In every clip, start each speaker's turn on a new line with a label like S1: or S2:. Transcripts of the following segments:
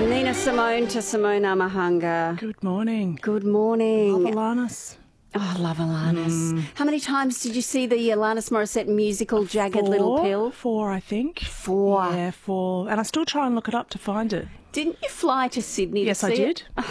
S1: Nina Simone to Simona Mahanga.
S2: Good morning.
S1: Good morning.
S2: Love Alanis.
S1: Oh, love Alanis. How many times did you see the Alanis Morissette musical Jagged Little Pill?
S2: 4, I think.
S1: 4.
S2: Yeah, 4. And I still try and look it up to find it.
S1: Didn't you fly to Sydney
S2: Yes,
S1: to see
S2: I did.
S1: it?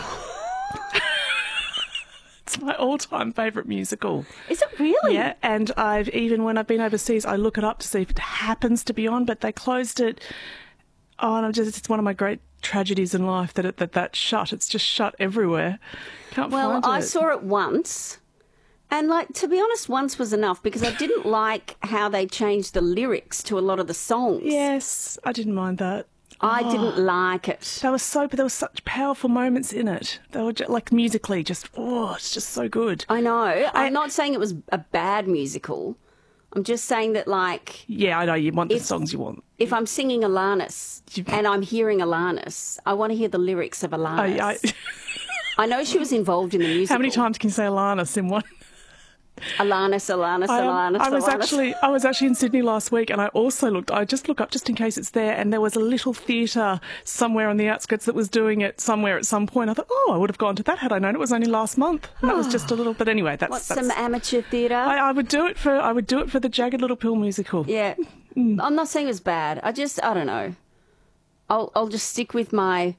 S2: It's my all-time favourite musical.
S1: Is it really?
S2: Yeah, and even when I've been overseas, I look it up to see if it happens to be on, but they closed it. Oh, and it's one of my great tragedies in life that shut. It's just shut everywhere. Can't find it.
S1: Well, I saw it once. And, to be honest, once was enough because I didn't like how they changed the lyrics to a lot of the songs.
S2: Yes, I didn't mind that.
S1: I didn't like it.
S2: There were such powerful moments in it. They were just, musically, it's just so good.
S1: I know. I'm not saying it was a bad musical. I'm just saying that,
S2: Yeah, I know, you want the songs you want.
S1: If I'm singing Alanis and I'm hearing Alanis, I want to hear the lyrics of Alanis. I know she was involved in the musical.
S2: How many times can you say Alanis in one?
S1: Alanis.
S2: I was actually in Sydney last week, and I just look up just in case it's there, and there was a little theatre somewhere on the outskirts that was doing it somewhere at some point. I thought, I would have gone to that had I known it was only last month. And that was just a little, but anyway, that's
S1: some amateur theatre.
S2: I would do it for the Jagged Little Pill musical.
S1: Yeah. I'm not saying it was bad. I don't know. I'll just stick with my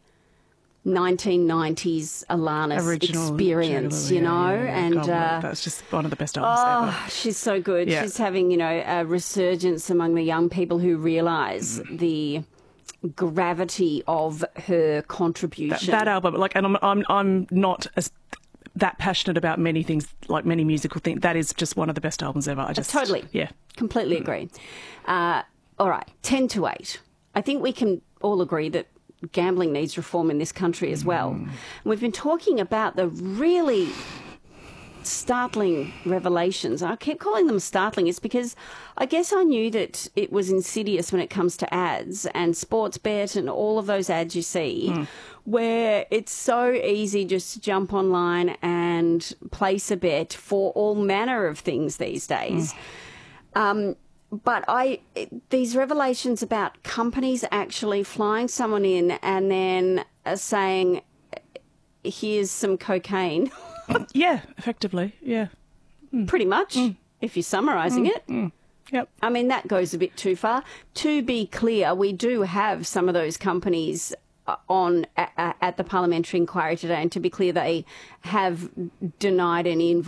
S1: 1990s Alanis
S2: original
S1: experience, you know, and
S2: that's just one of the best albums ever.
S1: She's so good.
S2: Yeah.
S1: She's having, a resurgence among the young people who realise the gravity of her contribution.
S2: That album, and I'm not as that passionate about many things, many musical things. That is just one of the best albums ever. I just
S1: totally, completely agree. All right, 10 to 8. I think we can all agree that gambling needs reform in this country as well. And we've been talking about the really startling revelations. I keep calling them startling. It's because I guess I knew that it was insidious when it comes to ads and Sportsbet and all of those ads you see where it's so easy just to jump online and place a bet for all manner of things these days. But these revelations about companies actually flying someone in and then saying, here's some cocaine.
S2: Yeah, effectively, yeah.
S1: Pretty much, if you're summarising it.
S2: Yep.
S1: I mean, that goes a bit too far. To be clear, we do have some of those companies at the parliamentary inquiry today, and to be clear, they have denied any involvement